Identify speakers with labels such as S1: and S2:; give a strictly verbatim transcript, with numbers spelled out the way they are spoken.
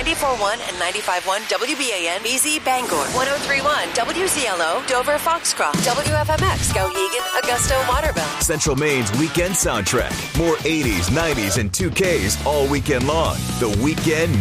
S1: ninety-four point one and ninety-five point one W B A N B Z Bangor, one oh three point one W Z L O Dover Foxcroft, W F M X Skowhegan, Augusta, Waterville.
S2: Central Maine's weekend soundtrack. More eighties, nineties, and two Ks all weekend long. The Weekend